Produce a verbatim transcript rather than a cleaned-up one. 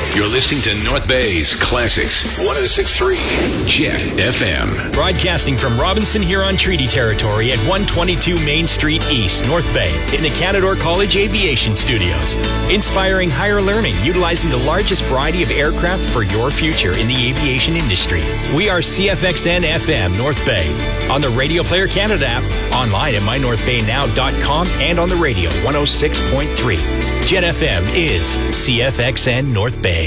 You're listening to North Bay's Classics one oh six point three Jet F M. Broadcasting from Robinson Huron Treaty Territory at one twenty-two Main Street East, North Bay, in the Canadore College Aviation Studios. Inspiring higher learning, utilizing the largest variety of aircraft for your future in the aviation industry. We are C F X N F M North Bay, on the Radio Player Canada app, online at my north bay now dot com, and on the radio one oh six point three. Jet F M is C F X N North Bay.